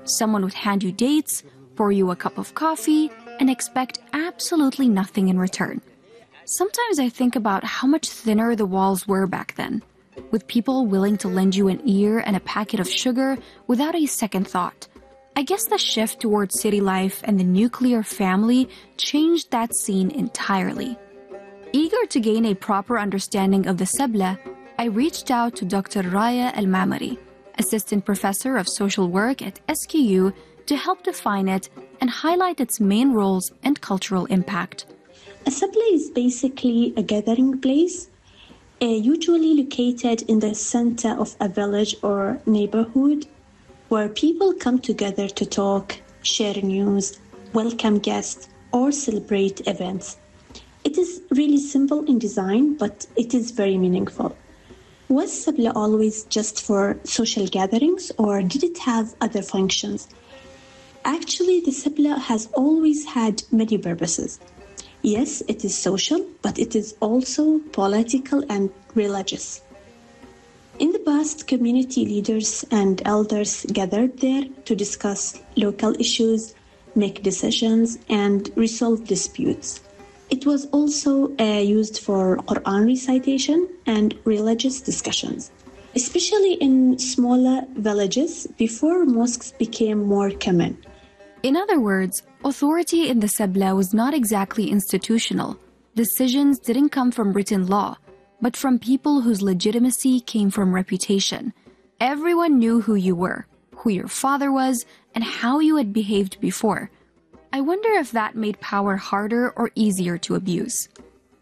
Someone would hand you dates, pour you a cup of coffee, and expect absolutely nothing in return. Sometimes I think about how much thinner the walls were back then, with people willing to lend you an ear and a packet of sugar without a second thought. I guess the shift towards city life and the nuclear family changed that scene entirely. Eager to gain a proper understanding of the Sabla, I reached out to Dr. Raya Al-Mamari, Assistant Professor of Social Work at SQU, to help define it and highlight its main roles and cultural impact. A Sabla is basically a gathering place, usually located in the center of a village or neighborhood, where people come together to talk, share news, welcome guests, or celebrate events. It is really simple in design, but it is very meaningful. Was Sabla always just for social gatherings, or did it have other functions? Actually, the Sabla has always had many purposes. Yes, it is social, but it is also political and religious. In the past, community leaders and elders gathered there to discuss local issues, make decisions, and resolve disputes. It was also used for Quran recitation and religious discussions, especially in smaller villages before mosques became more common. In other words, authority in the Sabla was not exactly institutional. Decisions didn't come from written law, but from people whose legitimacy came from reputation. Everyone knew who you were, who your father was, and how you had behaved before. I wonder if that made power harder or easier to abuse.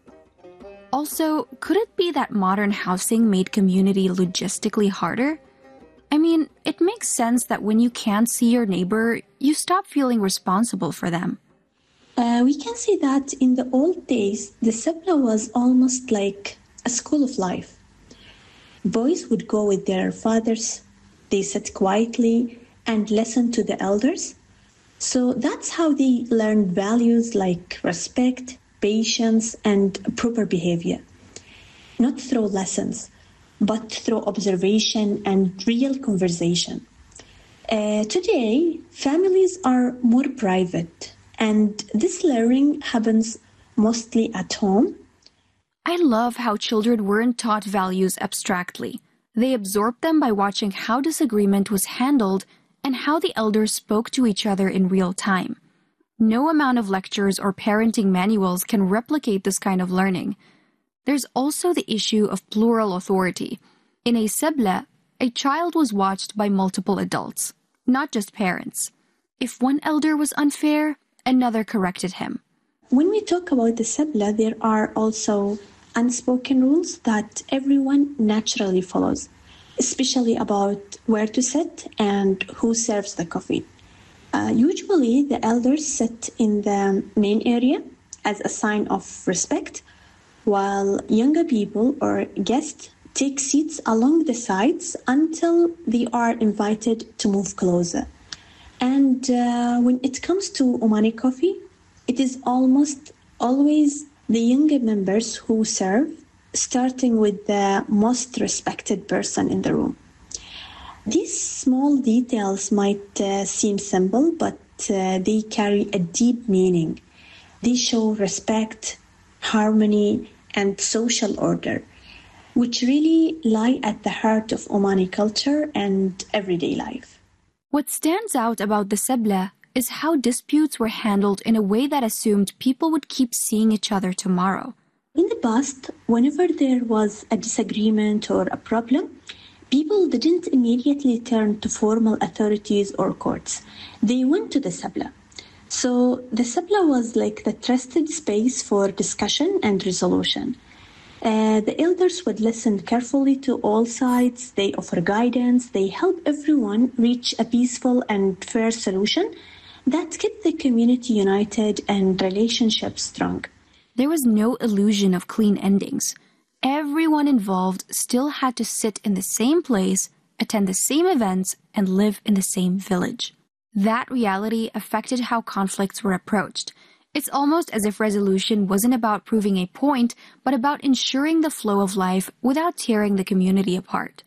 Also, could it be that modern housing made community logistically harder? I mean, it makes sense that when you can't see your neighbor, you stop feeling responsible for them. We can see that in the old days, the Sabla was almost like a school of life. Boys would go with their fathers, they sat quietly and listen to the elders. So that's how they learned values like respect, patience, and proper behavior. Not through lessons, but through observation and real conversation. Today, families are more private, and this learning happens mostly at home. I love how children weren't taught values abstractly. They absorbed them by watching how disagreement was handled and how the elders spoke to each other in real time. No amount of lectures or parenting manuals can replicate this kind of learning. There's also the issue of plural authority. In a Sabla, a child was watched by multiple adults, not just parents. If one elder was unfair, another corrected him. When we talk about the Sabla, there are also unspoken rules that everyone naturally follows, especially about where to sit and who serves the coffee. Usually, the elders sit in the main area as a sign of respect, while younger people or guests take seats along the sides until they are invited to move closer. And when it comes to Omani coffee, it is almost always the younger members who serve, starting with the most respected person in the room. These small details might seem simple, but they carry a deep meaning. They show respect, harmony, and social order, which really lie at the heart of Omani culture and everyday life. What stands out about the Sabla is how disputes were handled in a way that assumed people would keep seeing each other tomorrow. In the past, whenever there was a disagreement or a problem, people didn't immediately turn to formal authorities or courts. They went to the Sabla. So the Sabla was like the trusted space for discussion and resolution. The elders would listen carefully to all sides, they offer guidance, they help everyone reach a peaceful and fair solution that kept the community united and relationships strong. There was no illusion of clean endings. Everyone involved still had to sit in the same place, attend the same events, and live in the same village. That reality affected how conflicts were approached. It's almost as if resolution wasn't about proving a point, but about ensuring the flow of life without tearing the community apart.